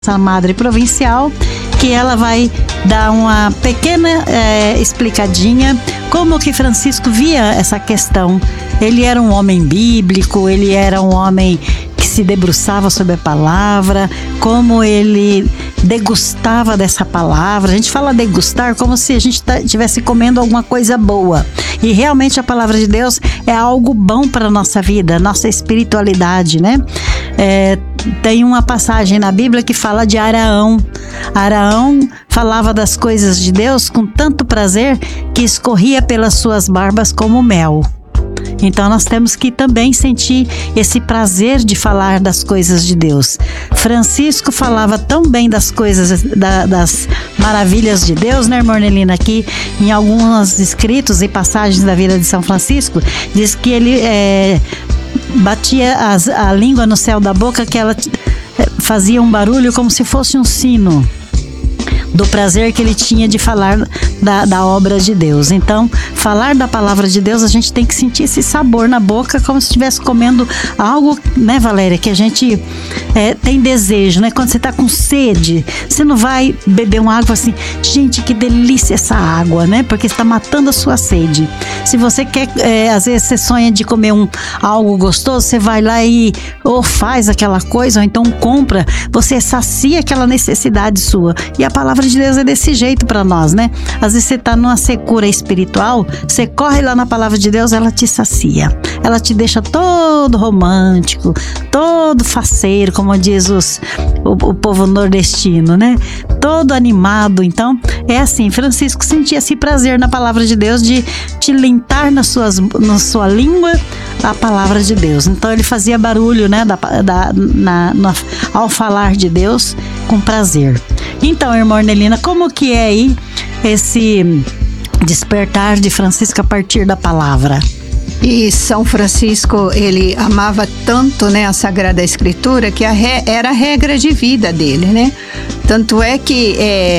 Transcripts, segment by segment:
nossa madre provincial, que ela vai dar uma pequena explicadinha como que Francisco via essa questão. Ele era um homem bíblico, ele era um homem que se debruçava sobre a palavra, como ele degustava dessa palavra. A gente fala degustar como se a gente estivesse comendo alguma coisa boa. E realmente a palavra de Deus é algo bom para a nossa vida, nossa espiritualidade, né? Tem uma passagem na Bíblia que fala de Araão. Araão falava das coisas de Deus com tanto prazer que escorria pelas suas barbas como mel. Então nós temos que também sentir esse prazer de falar das coisas de Deus. Francisco falava tão bem das coisas, das maravilhas de Deus, né, irmã Ornelina? Aqui em alguns escritos e passagens da vida de São Francisco, diz que ele batia a língua no céu da boca, que ela fazia um barulho como se fosse um sino, do prazer que ele tinha de falar da obra de Deus. Então, falar da palavra de Deus, a gente tem que sentir esse sabor na boca, como se estivesse comendo algo, né, Valéria, que a gente tem desejo, né? Quando você está com sede, você não vai beber uma água assim, gente, que delícia essa água, né? Porque está matando a sua sede. Se você quer, às vezes você sonha de comer algo gostoso, você vai lá e ou faz aquela coisa, ou então compra, você sacia aquela necessidade sua. E a palavra de Deus é desse jeito para nós, né? Às vezes você tá numa secura espiritual, você corre lá na palavra de Deus, ela te sacia. Ela te deixa todo romântico, todo faceiro, como diz o povo nordestino, né? Todo animado. Então, é assim, Francisco sentia esse prazer na palavra de Deus, de te limpar na sua língua a palavra de Deus. Então, ele fazia barulho, né? Ao falar de Deus com prazer. Então, irmã Ornelina, como que é aí esse despertar de Francisco a partir da palavra? E São Francisco, ele amava tanto, né, a Sagrada Escritura, que era a regra de vida dele, né? Tanto é que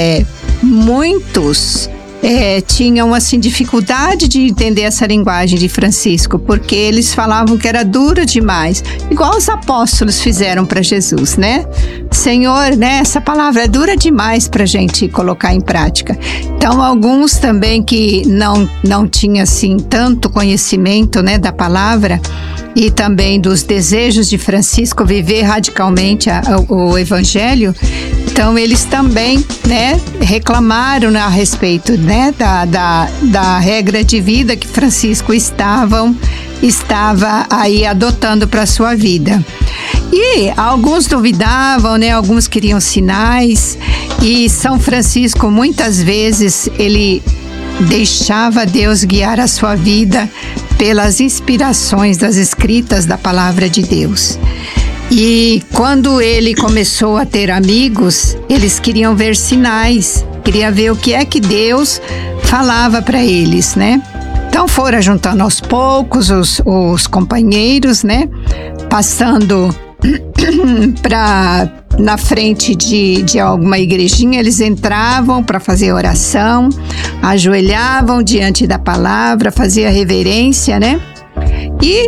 muitos tinham assim dificuldade de entender essa linguagem de Francisco, porque eles falavam que era dura demais, igual os apóstolos fizeram para Jesus, né? Senhor, né, essa palavra é dura demais para a gente colocar em prática. Então, alguns também que não tinham assim tanto conhecimento, né, da palavra e também dos desejos de Francisco viver radicalmente o Evangelho, então eles também, né, reclamaram a respeito, né, da regra de vida que Francisco estava aí adotando para a sua vida. E alguns duvidavam, né, alguns queriam sinais, e São Francisco muitas vezes ele deixava Deus guiar a sua vida pelas inspirações das escritas da palavra de Deus. E quando ele começou a ter amigos, eles queriam ver sinais, queria ver o que é que Deus falava para eles, né? Então foram juntando aos poucos os companheiros, né? Passando na frente de alguma igrejinha, eles entravam para fazer oração, ajoelhavam diante da palavra, fazia reverência, né? E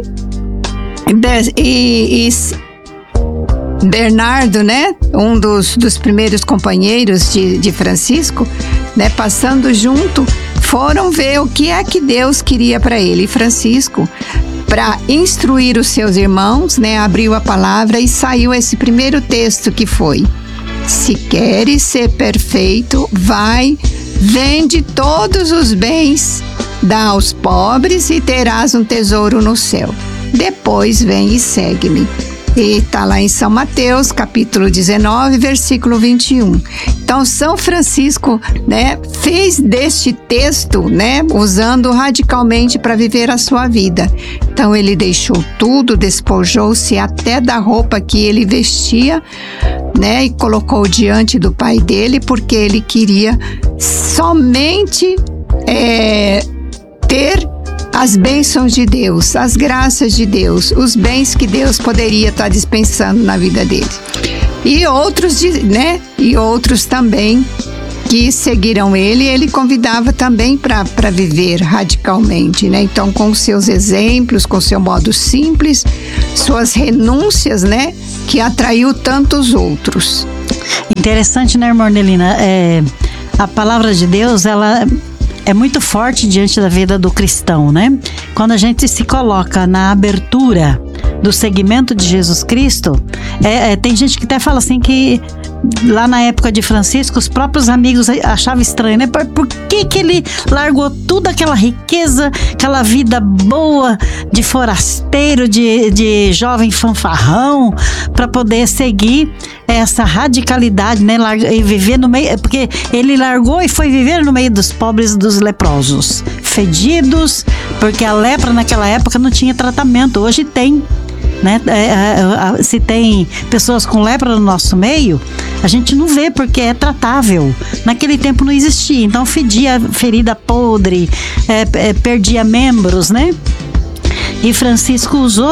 Bernardo, né, um dos primeiros companheiros de Francisco, né, passando junto, foram ver o que é que Deus queria para ele. E Francisco, para instruir os seus irmãos, né, abriu a palavra e saiu esse primeiro texto que foi: se queres ser perfeito, vai, vende todos os bens, dá aos pobres e terás um tesouro no céu. Depois vem e segue-me. E está lá em São Mateus, capítulo 19, versículo 21. Então, São Francisco, né, fez deste texto, né, usando radicalmente para viver a sua vida. Então, ele deixou tudo, despojou-se até da roupa que ele vestia, né, e colocou diante do pai dele, porque ele queria somente ter as bênçãos de Deus, as graças de Deus, os bens que Deus poderia estar dispensando na vida dele. E outros, né? E outros também que seguiram ele convidava também para viver radicalmente, né? Então, com seus exemplos, com seu modo simples, suas renúncias, né? Que atraiu tantos outros. Interessante, né, irmã Ornelina? A palavra de Deus, ela é muito forte diante da vida do cristão, né? Quando a gente se coloca na abertura do segmento de Jesus Cristo, tem gente que até fala assim que lá na época de Francisco, os próprios amigos achavam estranho, né? Por que ele largou toda aquela riqueza, aquela vida boa de forasteiro, de jovem fanfarrão, para poder seguir essa radicalidade, né? E viver no meio, porque ele largou e foi viver no meio dos pobres, dos leprosos, fedidos, porque a lepra naquela época não tinha tratamento, hoje tem. Né? Se tem pessoas com lepra no nosso meio, a gente não vê porque é tratável. Naquele tempo não existia, então fedia ferida podre, perdia membros, né? E Francisco usou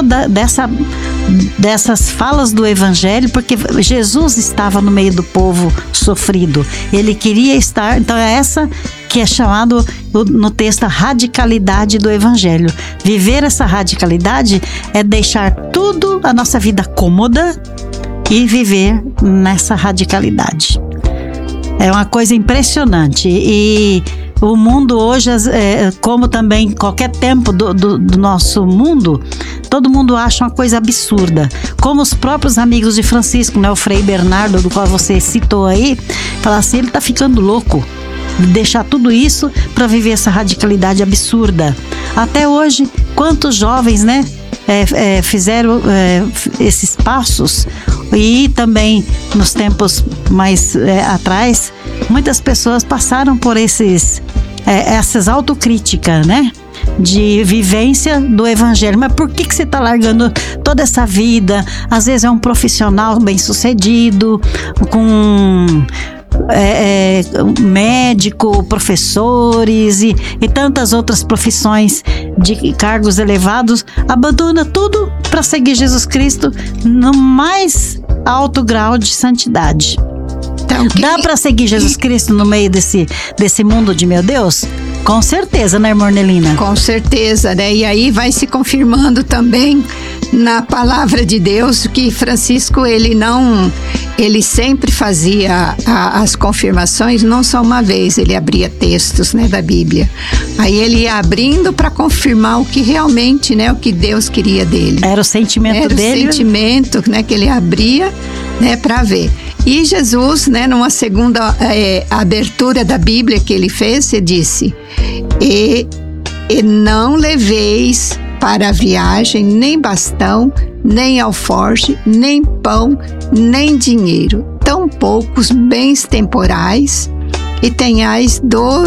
dessas falas do Evangelho, porque Jesus estava no meio do povo sofrido. Ele queria estar, então é essa que é chamado no texto a radicalidade do Evangelho. Viver essa radicalidade é deixar tudo, a nossa vida cômoda, e viver nessa radicalidade. É uma coisa impressionante. E o mundo hoje, como também qualquer tempo do nosso mundo, todo mundo acha uma coisa absurda. Como os próprios amigos de Francisco, né? O Frei Bernardo, do qual você citou aí, fala assim, ele está ficando louco de deixar tudo isso para viver essa radicalidade absurda. Até hoje, quantos jovens, né? Fizeram esses passos, e também nos tempos mais atrás, muitas pessoas passaram por essas autocríticas, né? De vivência do Evangelho. Mas por que você está largando toda essa vida? Às vezes é um profissional bem sucedido, com médico, professores e tantas outras profissões de cargos elevados, abandona tudo para seguir Jesus Cristo no mais alto grau de santidade. Então, dá para seguir Jesus Cristo no meio desse mundo de meu Deus? Com certeza, né, irmã Ornelina? Com certeza, né? E aí vai se confirmando também na palavra de Deus que Francisco, ele sempre fazia as confirmações, não só uma vez, ele abria textos, né, da Bíblia. Aí ele ia abrindo para confirmar o que realmente, né, o que Deus queria dele. Era o sentimento dele. Era o sentimento, né, que ele abria, né, para ver. E Jesus, né, numa segunda abertura da Bíblia que ele fez, ele disse: e não leveis para a viagem nem bastão, nem alforje, nem pão, nem dinheiro, tão poucos bens temporais, e tenhais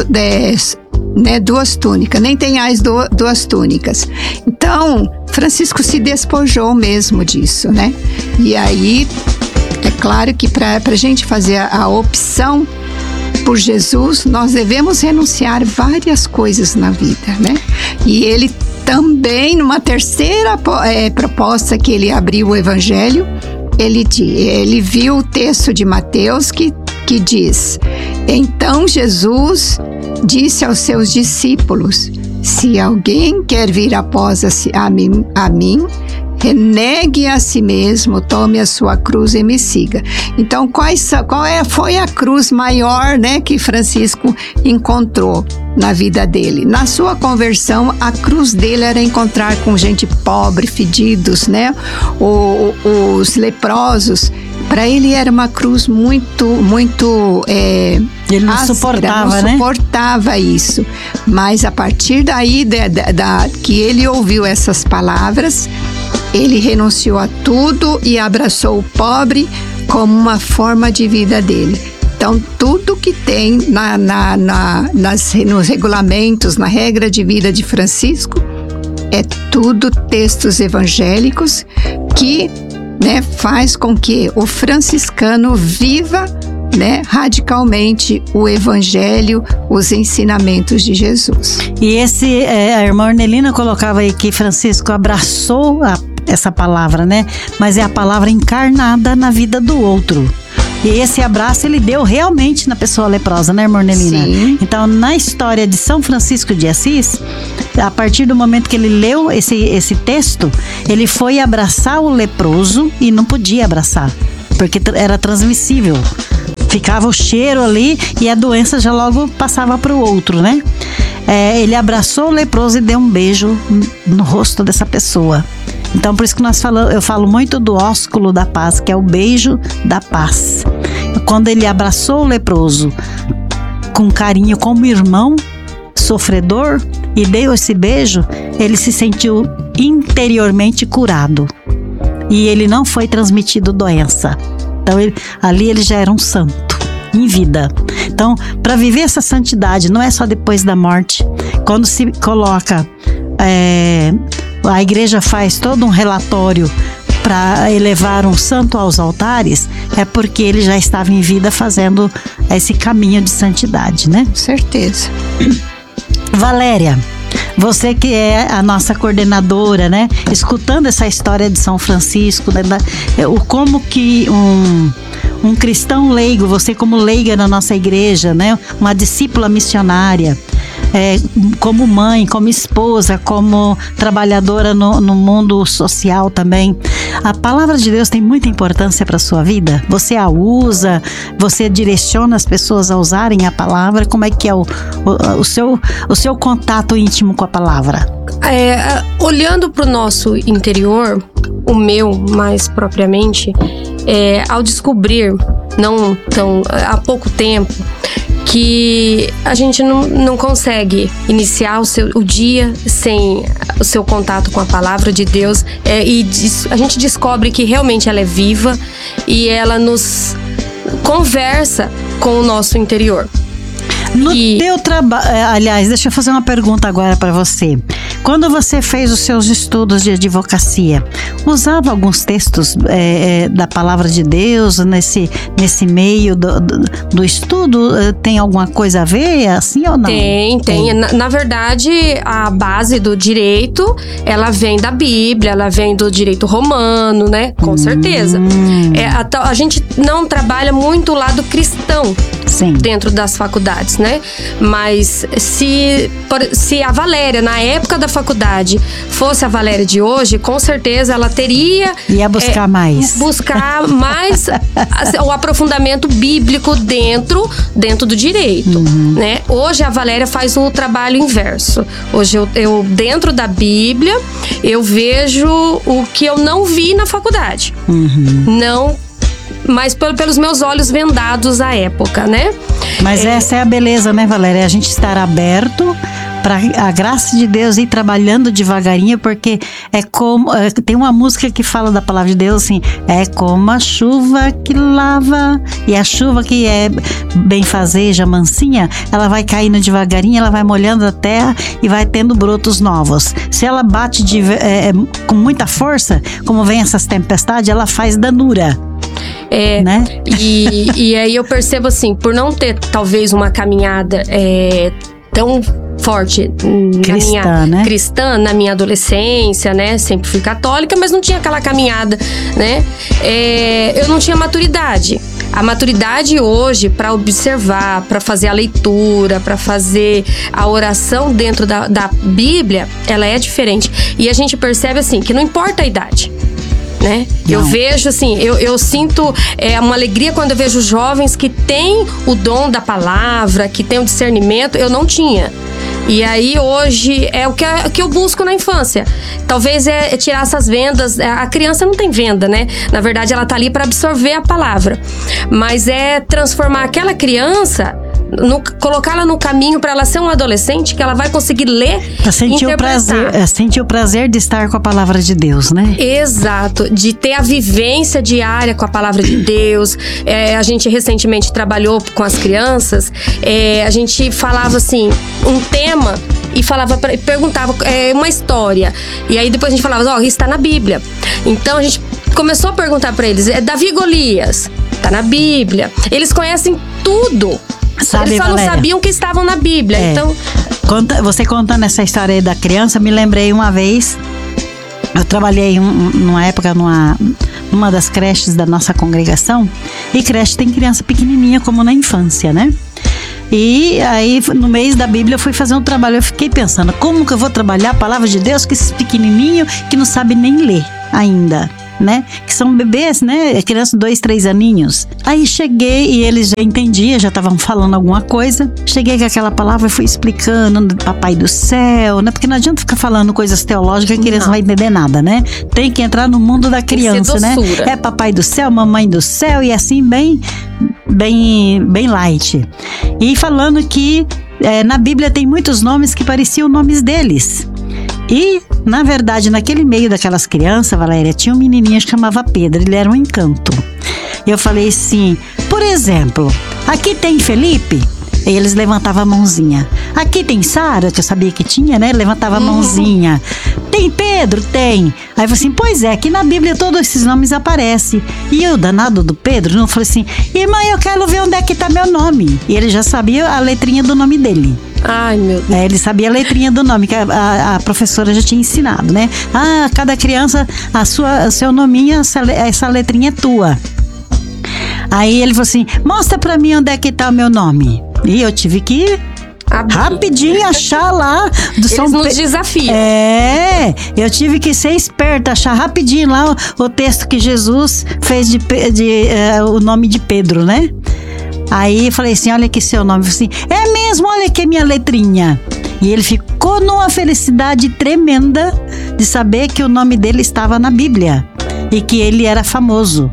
duas túnicas, nem tenhais duas túnicas. Então, Francisco se despojou mesmo disso, né? E aí, é claro que para a gente fazer a opção por Jesus, nós devemos renunciar várias coisas na vida, né? E ele também, numa terceira proposta que ele abriu o Evangelho, ele viu o texto de Mateus que diz: então Jesus disse aos seus discípulos: se alguém quer vir após a mim, renegue a si mesmo, tome a sua cruz e me siga. Então, foi a cruz maior, né, que Francisco encontrou na vida dele? Na sua conversão, a cruz dele era encontrar com gente pobre, fedidos, né, os leprosos. Para ele era uma cruz muito ele não suportava, não suportava isso. Mas a partir daí que ele ouviu essas palavras, ele renunciou a tudo e abraçou o pobre como uma forma de vida dele. Então, tudo que tem nos regulamentos, na regra de vida de Francisco, é tudo textos evangélicos que, né, faz com que o franciscano viva, né, radicalmente o Evangelho, os ensinamentos de Jesus. E a irmã Ornelina colocava aí que Francisco abraçou essa palavra, né? Mas é a palavra encarnada na vida do outro. E esse abraço ele deu realmente na pessoa leprosa, né, irmã Ornelina? Sim. Então, na história de São Francisco de Assis, a partir do momento que ele leu esse texto, ele foi abraçar o leproso e não podia abraçar. porque era transmissível. Ficava o cheiro ali e a doença já logo passava para o outro, né? Ele abraçou o leproso e deu um beijo no rosto dessa pessoa. Então, por isso que eu falo muito do ósculo da paz, que é o beijo da paz. Quando ele abraçou o leproso com carinho, como irmão sofredor, e deu esse beijo, ele se sentiu interiormente curado. E ele não foi transmitido doença. Então, ali ele já era um santo, em vida. Então, para viver essa santidade, não é só depois da morte. Quando se coloca, a igreja faz todo um relatório para elevar um santo aos altares, é porque ele já estava em vida fazendo esse caminho de santidade, né? Certeza. Valéria, você que é a nossa coordenadora, né? Escutando essa história de São Francisco, né? Como que um cristão leigo, você como leiga na nossa igreja, né? Uma discípula missionária, como mãe, como esposa, como trabalhadora no mundo social também. A palavra de Deus tem muita importância para a sua vida? Você a usa? Você direciona as pessoas a usarem a palavra? Como é que é o seu contato íntimo com a palavra? Olhando para o nosso interior, o meu mais propriamente, ao descobrir, não tão há pouco tempo, que a gente não consegue iniciar o dia sem o seu contato com a palavra de Deus, a gente descobre que realmente ela é viva e ela nos conversa com o nosso interior. No teu trabalho, aliás, deixa eu fazer uma pergunta agora para você. Quando você fez os seus estudos de advocacia, usava alguns textos da palavra de Deus nesse meio do estudo? Tem alguma coisa a ver, assim ou não? Tem. Na verdade, a base do direito, ela vem da Bíblia, ela vem do direito romano, né? Com certeza. A gente não trabalha muito o lado cristão. Sim. Dentro das faculdades, né? Mas se a Valéria, na época da faculdade, fosse a Valéria de hoje, com certeza ela teria... Ia buscar mais. Buscar mais o aprofundamento bíblico dentro do direito, né? Hoje a Valéria faz o trabalho inverso. Hoje eu dentro da Bíblia, eu vejo o que eu não vi na faculdade. Não... mas pelos meus olhos vendados à época, né? Mas essa é a beleza, né, Valéria? A gente estar aberto para a graça de Deus ir trabalhando devagarinho, porque tem uma música que fala da palavra de Deus assim, é como a chuva que lava, e a chuva que é benfazeja, mansinha, ela vai caindo devagarinho, ela vai molhando a terra e vai tendo brotos novos. Se ela bate com muita força, como vem essas tempestades, ela faz danura. Né? E aí eu percebo assim, por não ter talvez uma caminhada tão forte cristã na minha adolescência, né? Sempre fui católica, mas não tinha aquela caminhada, né? Eu não tinha maturidade. A maturidade hoje para observar, para fazer a leitura, para fazer a oração dentro da Bíblia, ela é diferente. E a gente percebe assim, que não importa a idade. Né? Eu vejo assim, eu sinto uma alegria quando eu vejo jovens que têm o dom da palavra, que têm o discernimento. Eu não tinha. E aí hoje é o que eu busco na infância. Talvez é tirar essas vendas. A criança não tem venda, né? Na verdade ela tá ali para absorver a palavra. Mas é transformar aquela criança, colocá-la no caminho para ela ser um adolescente que ela vai conseguir ler e interpretar. Sentir o prazer de estar com a palavra de Deus, né? Exato, de ter a vivência diária com a palavra de Deus. A gente recentemente trabalhou com as crianças, a gente falava assim, um tema e perguntava uma história. E aí depois a gente falava, isso está na Bíblia. Então a gente começou a perguntar para eles, Davi e Golias, tá na Bíblia. Eles conhecem tudo. Sabe, eles só Valéria, não sabiam que estavam na Bíblia. Então, você contando essa história aí da criança, me lembrei uma vez, eu trabalhei numa época numa das creches da nossa congregação, e creche tem criança pequenininha como na infância, né? E aí no mês da Bíblia eu fui fazer um trabalho, eu fiquei pensando, como que eu vou trabalhar a palavra de Deus com esses pequenininhos que não sabem nem ler ainda? né? Que são bebês, né? Criança 2, 3 aninhos. Aí cheguei e eles já entendiam, já estavam falando alguma coisa. Cheguei com aquela palavra e fui explicando do Papai do Céu, né? Porque não adianta ficar falando coisas teológicas que a criança não vai entender nada, né? Tem que entrar no mundo da criança, né? É Papai do Céu, Mamãe do Céu e assim bem light. E falando que na Bíblia tem muitos nomes que pareciam nomes deles. E, na verdade, naquele meio daquelas crianças, Valéria, tinha um menininho que chamava Pedro, ele era um encanto. Eu falei assim, por exemplo, aqui tem Felipe? E eles levantavam a mãozinha. Aqui tem Sara, que eu sabia que tinha, né? Levantava a mãozinha. Tem Pedro? Tem. Aí eu falei assim, pois é, aqui na Bíblia todos esses nomes aparecem. E eu, danado do Pedro, não falei assim, irmã, eu quero ver onde é que tá meu nome. E ele já sabia a letrinha do nome dele. Ai, meu Deus. Ele sabia a letrinha do nome, que a professora já tinha ensinado, né? Cada criança, o seu nominho, essa letrinha é tua. Aí ele falou assim, mostra pra mim onde é que tá o meu nome. E eu tive que rapidinho achar lá do Eles nos desafiam. Eu tive que ser esperta, achar rapidinho lá o texto que Jesus fez o nome de Pedro, né? Aí eu falei assim, olha aqui seu nome. Eu falei assim, é mesmo, olha aqui a minha letrinha. E ele ficou numa felicidade tremenda de saber que o nome dele estava na Bíblia e que ele era famoso.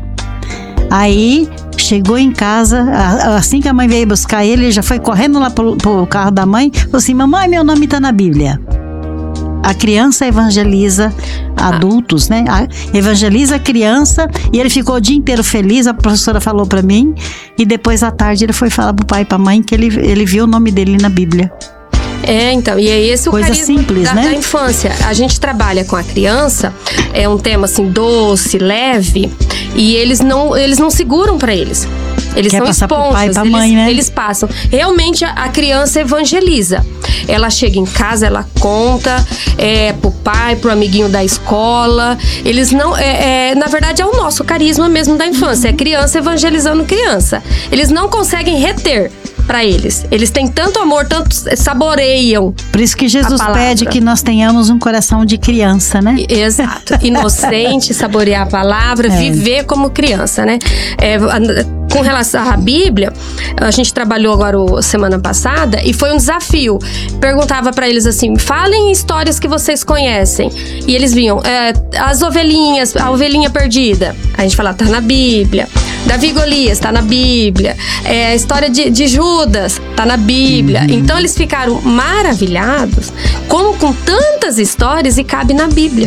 Aí chegou em casa, assim que a mãe veio buscar ele já foi correndo lá pro carro da mãe, falou assim, mamãe, meu nome tá na Bíblia. A criança evangeliza adultos, né? Evangeliza a criança e ele ficou o dia inteiro feliz, a professora falou pra mim, e depois à tarde ele foi falar pro pai e pra mãe que ele viu o nome dele na Bíblia. Então, e é esse o coisa carisma simples, né? da infância. A gente trabalha com a criança, é um tema assim doce, leve, e eles não seguram pra eles. Eles Quer são passar pro pai e pra eles, mãe, né? Eles passam. Realmente a criança evangeliza. Ela chega em casa, ela conta pro pai, pro amiguinho da escola. Eles não. Na verdade, é o nosso carisma mesmo da infância. É criança evangelizando criança. Eles não conseguem reter para eles. Eles têm tanto amor, tanto saboreiam. Por isso que Jesus pede que nós tenhamos um coração de criança, né? Exato. Inocente, saborear a palavra, viver como criança, né? Com relação à Bíblia, a gente trabalhou agora semana passada e foi um desafio. Perguntava para eles assim, falem histórias que vocês conhecem. E eles vinham, as ovelhinhas, a ovelhinha perdida. A gente falava, tá na Bíblia. Davi e Golias, tá na Bíblia. A história de Judas, tá na Bíblia. Então eles ficaram maravilhados como com tantas histórias e cabe na Bíblia.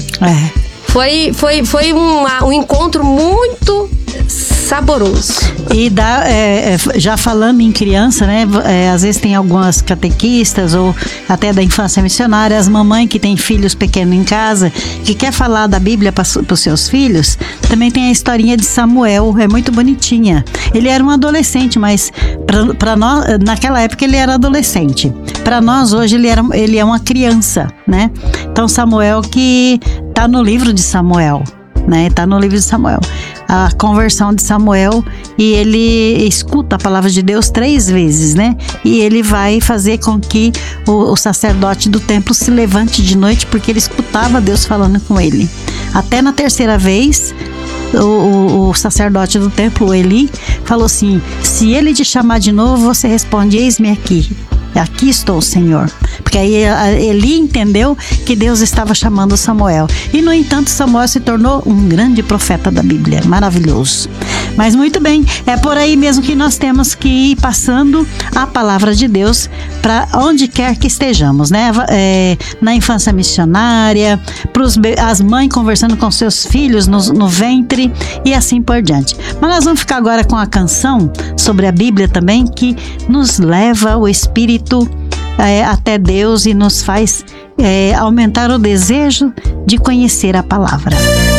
Foi um encontro muito saboroso. E já falando em criança, né? Às vezes tem algumas catequistas ou até da infância missionária, as mamães que têm filhos pequenos em casa, que quer falar da Bíblia para os seus filhos, também tem a historinha de Samuel, é muito bonitinha. Ele era um adolescente, mas para nós, naquela época ele era adolescente. Para nós hoje ele é uma criança, né? Então Samuel que tá no livro de Samuel, né? Tá no livro de Samuel. A conversão de Samuel, e ele escuta a palavra de Deus 3 vezes, né? E ele vai fazer com que o sacerdote do templo se levante de noite, porque ele escutava Deus falando com ele. Até na 3ª vez, o sacerdote do templo, Eli, falou assim, se ele te chamar de novo, você responde, eis-me aqui. Aqui estou, Senhor. Porque aí Eli entendeu que Deus estava chamando Samuel. E, no entanto, Samuel se tornou um grande profeta da Bíblia. Maravilhoso. Mas muito bem, é por aí mesmo que nós temos que ir passando a palavra de Deus para onde quer que estejamos, né? Na infância missionária, as mães conversando com seus filhos no ventre e assim por diante. Mas nós vamos ficar agora com a canção sobre a Bíblia também, que nos leva o Espírito até Deus e nos faz aumentar o desejo de conhecer a palavra.